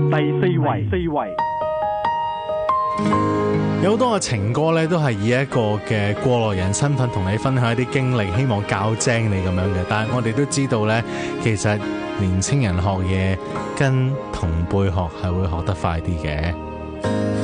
第四位。 有好多嘅情歌咧，都係以一個嘅過來人身份同你分享一啲經歷，希望教精你咁樣嘅。但係我哋都知道咧，其實年青人學嘢跟同輩學係會學得快啲嘅。